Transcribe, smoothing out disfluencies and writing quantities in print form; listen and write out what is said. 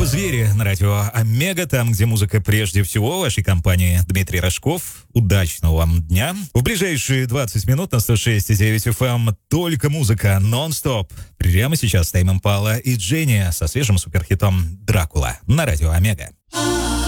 группа «Звери» на радио «Омега», там, где музыка прежде всего. В вашей компании Дмитрий Рожков. Удачного вам дня. В ближайшие 20 минут на 106,9 FM только музыка, нон-стоп. Прямо сейчас Тайм Импала и Дженни со свежим суперхитом «Дракула» на радио «Омега».